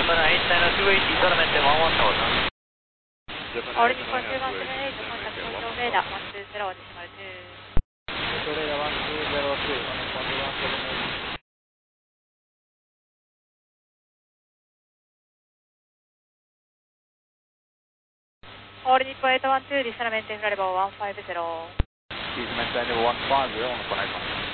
280, solamente 11000. All Nippon 2178, contact control radar 120 decimal 2. Control radar 1202, Nippon 2178. All Nippon 812, solamente flight level 150. Please maintain level 150 on the connect.